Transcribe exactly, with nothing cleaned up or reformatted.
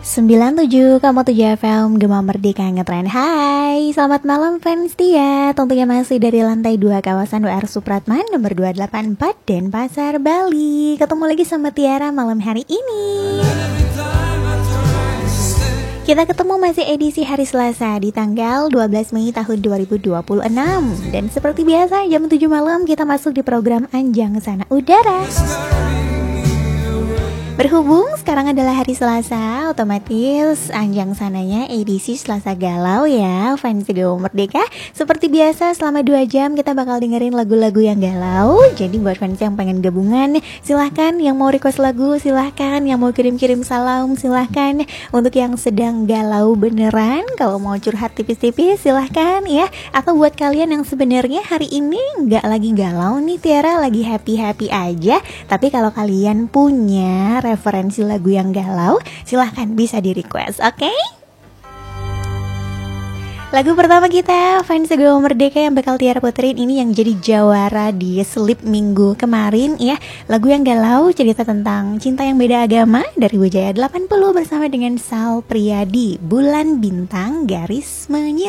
sembilan puluh tujuh koma tujuh F M Gema Merdeka Ngetren. Hai, selamat malam fans dia. Tentunya masih dari lantai dua kawasan W R Supratman nomor dua delapan empat Denpasar, Bali. Ketemu lagi sama Tiara malam hari ini. Kita ketemu masih edisi hari Selasa di tanggal dua belas Mei tahun dua ribu dua puluh enam. Dan seperti biasa jam tujuh malam kita masuk di program Anjang Sana Udara. Berhubung sekarang adalah hari Selasa, otomatis Anjang Sananya edisi Selasa Galau ya, fans Gema Merdeka. Seperti biasa selama dua jam kita bakal dengerin lagu-lagu yang galau. Jadi buat fans yang pengen gabungan, silahkan. Yang mau request lagu silahkan. Yang mau kirim-kirim salam silahkan. Untuk yang sedang galau beneran, kalau mau curhat tipis-tipis silahkan ya. Atau buat kalian yang sebenarnya hari ini nggak lagi galau nih Tiara, lagi happy-happy aja. Tapi kalau kalian punya referensi lagu yang galau, silahkan bisa di request, oke? Okay? Lagu pertama kita fans Gema Merdeka yang bakal Tiara puterin ini yang jadi jawara di Slip minggu kemarin ya. Lagu yang galau cerita tentang cinta yang beda agama dari Wijaya delapan puluh bersama dengan Sal Priadi, Bulan Bintang Garis Menyilang.